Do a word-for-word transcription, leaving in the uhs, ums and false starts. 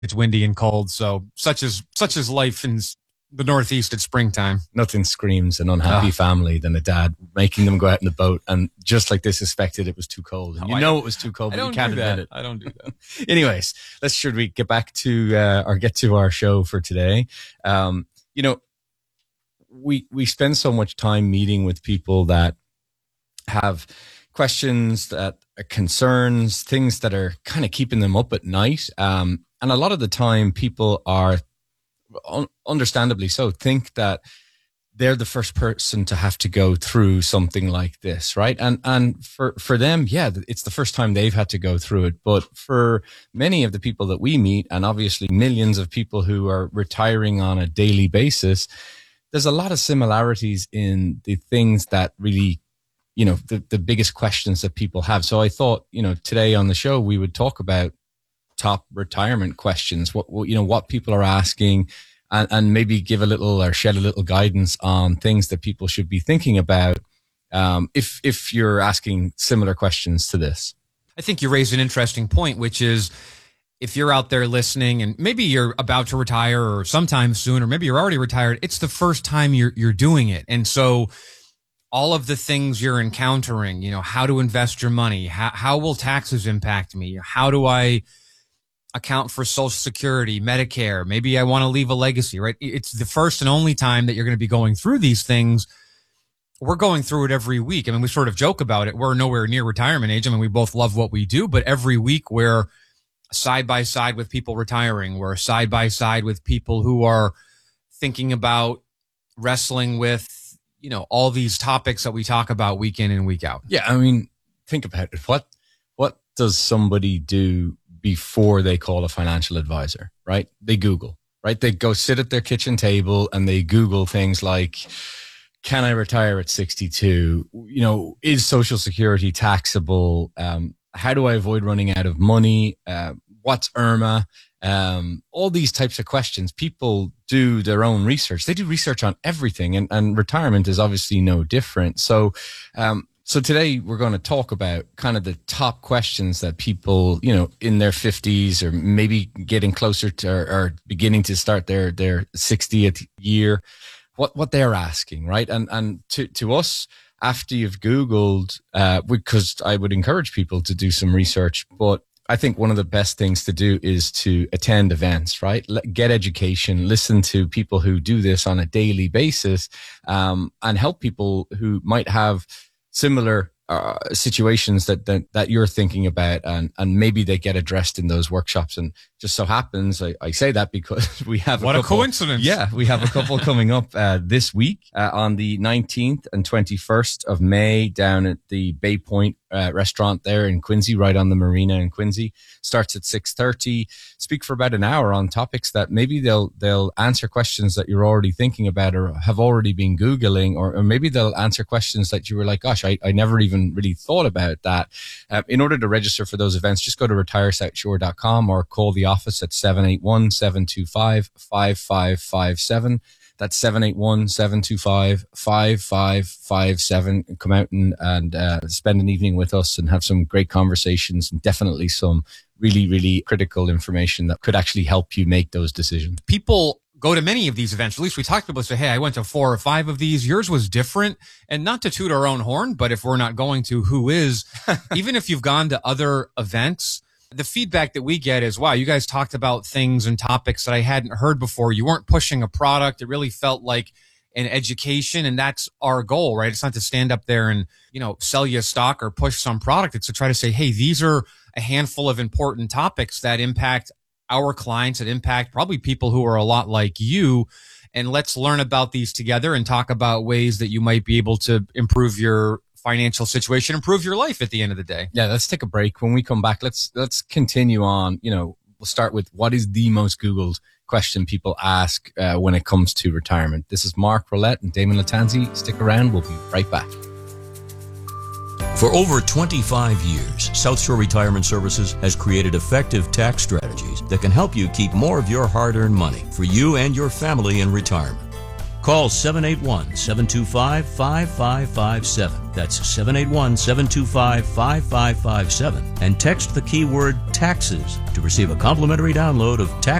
It's windy and cold. So such is such is life in the Northeast at springtime. Nothing screams an unhappy oh. family than a dad making them go out in the boat, and just like they suspected it was too cold. And oh, you know it was too cold, but you can't admit it. I don't do that. Anyways, let's should we get back to uh, or get to our show for today? Um, you know, we we spend so much time meeting with people that have questions, that are concerns, things that are kind of keeping them up at night. Um, and a lot of the time, people are un- understandably so think that they're the first person to have to go through something like this, right? And and for, for them, yeah, it's the first time they've had to go through it. But for many of the people that we meet, and obviously millions of people who are retiring on a daily basis, there's a lot of similarities in the things that really, you know, the, the biggest questions that people have. So I thought, you know, today on the show, we would talk about top retirement questions, what, what you know, what people are asking, and, and maybe give a little or shed a little guidance on things that people should be thinking about um, if if you're asking similar questions to this. I think you raised an interesting point, which is if you're out there listening and maybe you're about to retire or sometime soon, or maybe you're already retired, it's the first time you're you're doing it. And so all of the things you're encountering, you know, how to invest your money, how, how will taxes impact me? How do I account for Social Security, Medicare? Maybe I want to leave a legacy, right? It's the first and only time that you're going to be going through these things. We're going through it every week. I mean, we sort of joke about it. We're nowhere near retirement age. I mean, we both love what we do, but every week we're side by side with people retiring. We're side by side with people who are thinking about wrestling with, you know, all these topics that we talk about week in and week out. Yeah. I mean, think about it. What, what does somebody do before they call a financial advisor, right? They Google, right? They go sit at their kitchen table and they Google things like, can I retire at sixty-two? You know, is Social Security taxable? Um, how do I avoid running out of money? Uh, what's I R M A? Um, all these types of questions. People do their own research. They do research on everything, and, and retirement is obviously no different. So, um, So today we're going to talk about kind of the top questions that people, you know, in their fifties or maybe getting closer to or, or beginning to start their, their sixtieth year, what, what they're asking, right? And, and to, to us, after you've Googled, uh, because I would encourage people to do some research, but I think one of the best things to do is to attend events, right? Get education, listen to people who do this on a daily basis, um, and help people who might have similar uh, situations that, that that you're thinking about, and and maybe they get addressed in those workshops. And just so happens, I, I say that because we have what a, couple, a coincidence. Yeah, we have a couple coming up uh, this week uh, on the nineteenth and twenty-first of May down at the Bay Point uh, restaurant there in Quincy, right on the marina in Quincy. Starts at six thirty. Speak for about an hour on topics that maybe they'll they'll answer questions that you're already thinking about or have already been Googling, or, or maybe they'll answer questions that you were like, gosh, I, I never even really thought about that. Uh, in order to register for those events, just go to retire south shore dot com or call the office at seven eight one, seven two five, five five five seven. That's seven eight one, seven two five, five five five seven. Come out and, and uh, spend an evening with us and have some great conversations, and definitely some really, really critical information that could actually help you make those decisions. People go to many of these events. At least we talked about, say, hey, I went to four or five of these. Yours was different. And not to toot our own horn, but if we're not going to, who is? Even if you've gone to other events, the feedback that we get is, wow, you guys talked about things and topics that I hadn't heard before. You weren't pushing a product. It really felt like an education, and that's our goal, right? It's not to stand up there and, you know, sell you a stock or push some product. It's to try to say, hey, these are a handful of important topics that impact our clients, that impact probably people who are a lot like you. And let's learn about these together and talk about ways that you might be able to improve your financial situation, improve your life at the end of the day. Yeah, let's take a break. When we come back, let's let's continue on. You know, we'll start with what is the most Googled question people ask uh, when it comes to retirement. This is Mark Roulette and Damon Latanzi. Stick around. We'll be right back. For over twenty-five years, South Shore Retirement Services has created effective tax strategies that can help you keep more of your hard-earned money for you and your family in retirement. Call seven eight one, seven two five, five five five seven. That's seven eight one, seven two five, five five five seven. And text the keyword taxes to receive a complimentary download of Tax